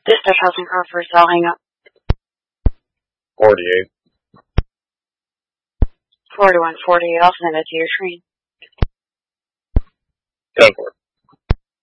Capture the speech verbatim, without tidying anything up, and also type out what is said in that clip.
Dispatch Housing Car for Sal, hang up. forty-eight. forty-one forty-eight, I'll send it to your screen. ten four.